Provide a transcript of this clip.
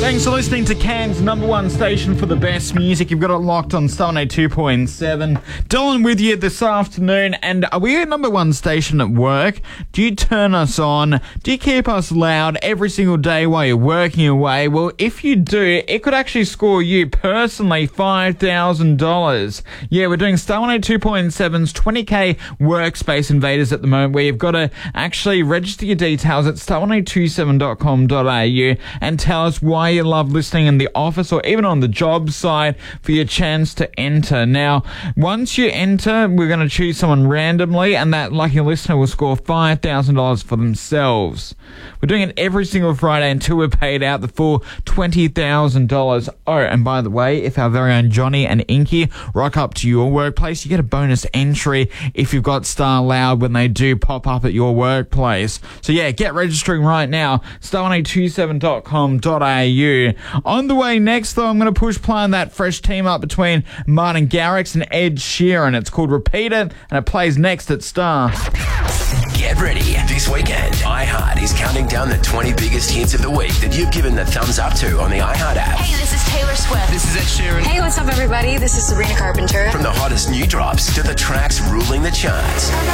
Thanks for listening to Cairns' number one station for the best music. You've got it locked on Star 2.7. Dylan with you this afternoon. And are we a number one station at work? Do you turn us on? Do you keep us loud every single day while you're working away? Well, if you do, it could actually score you personally $5,000. Yeah, we're doing Star 2.7's 20k workspace invaders at the moment, where you've got to actually register your details at star127.com.au and tell us why you love listening in the office or even on the job site for your chance to enter. Now, once you enter, we're going to choose someone randomly, and that lucky listener will score $5,000 for themselves. We're doing it every single Friday until we're paid out the full $20,000. Oh, and by the way, if our very own Johnny and Inky rock up to your workplace, you get a bonus entry if you've got Star Loud when they do pop up at your workplace. So yeah, get registering right now, star127.com.au. On the way next, though, I'm going to push play on that fresh team up between Martin Garrix and Ed Sheeran. It's called Repeat It, and it plays next at Star. Get ready. This weekend, iHeart is counting down the 20 biggest hits of the week that you've given the thumbs up to on the iHeart app. Hey, this is Taylor Swift. This is Ed Sheeran. Hey, what's up, everybody? This is Sabrina Carpenter. From the hottest new drops to the tracks ruling the charts.